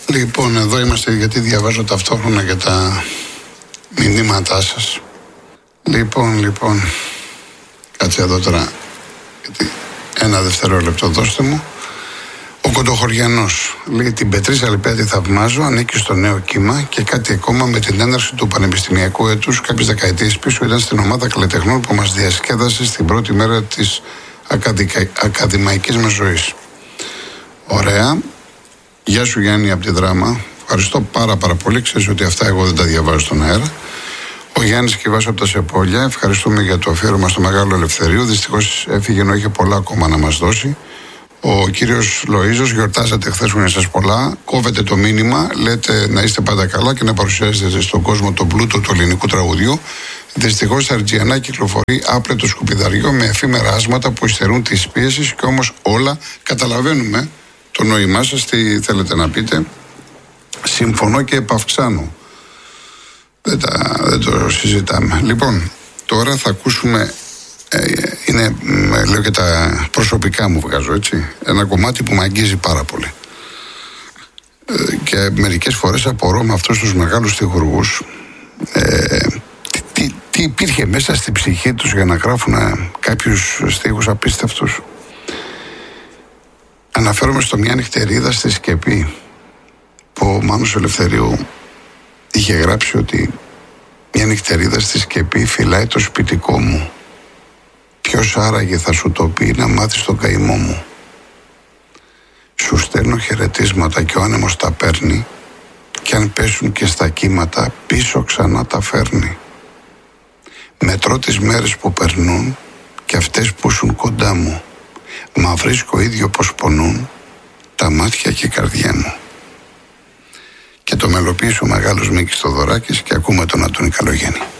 Λοιπόν, εδώ είμαστε γιατί διαβάζω ταυτόχρονα και τα μηνύματά σας. Λοιπόν, κάτσε εδώ τώρα, γιατί ένα δευτερόλεπτο δώστε μου. Ο Κοντοχωριανός λέει: την Πετρίσσα Λιπέα τη θαυμάζω, ανήκει στο νέο κύμα και κάτι ακόμα με την έναρξη του πανεπιστημιακού έτους κάποιες δεκαετίες πίσω ήταν στην ομάδα καλλιτεχνών που μας διασκέδασε στην πρώτη μέρα της ακαδημαϊκής μας ζωής. Ωραία. Γεια σου Γιάννη από τη Δράμα. Ευχαριστώ πάρα πολύ. Ξέρεις ότι αυτά εγώ δεν τα διαβάζω στον αέρα. Ο Γιάννης Κιβάς από τα Σεπόλια. Ευχαριστούμε για το αφιέρωμα στο Μεγάλο Ελευθερίου. Δυστυχώς έφυγε ενώ είχε πολλά ακόμα να μας δώσει. Ο κύριος Λοΐζος, γιορτάζατε χθες, μου σας πολλά. Κόβετε το μήνυμα, λέτε να είστε πάντα καλά και να παρουσιάζετε στον κόσμο τον πλούτο του ελληνικού τραγουδιού. Δυστυχώς στα Αργιανά κυκλοφορεί άπλετο σκουπιδαριό με εφήμερα άσματα που υστερούν της πίεσης και όμως όλα καταλαβαίνουμε το νόημά σας, τι θέλετε να πείτε. Συμφωνώ και επαυξάνω. Δεν το συζητάμε. Λοιπόν, τώρα θα ακούσουμε, λέω και τα προσωπικά μου βγάζω, έτσι, ένα κομμάτι που με αγγίζει πάρα πολύ. Και μερικές φορές απορώ με αυτούς τους μεγάλους στιχουργούς τι υπήρχε μέσα στη ψυχή τους για να γράφουν κάποιους στίχους απίστευτους. Αναφέρομαι στο Μια νυχτερίδα στη Σκεπή, που ο Μάνος Ελευθερίου είχε γράψει ότι μια νυχτερίδα στη Σκεπή φυλάει το σπιτικό μου. Ποιος άραγε θα σου το πει να μάθεις τον καημό μου. Σου στέλνω χαιρετίσματα και ο άνεμος τα παίρνει κι αν πέσουν και στα κύματα πίσω ξανά τα φέρνει. Μετρώ τις μέρες που περνούν και αυτές που ήσουν κοντά μου. Μα βρίσκω ίδιο πως πονούν τα μάτια και η καρδιά μου. Και το μελοποίησε ο μεγάλος Μίκης Θοδωράκης και ακούμε τον Αντώνη Καλογέννη.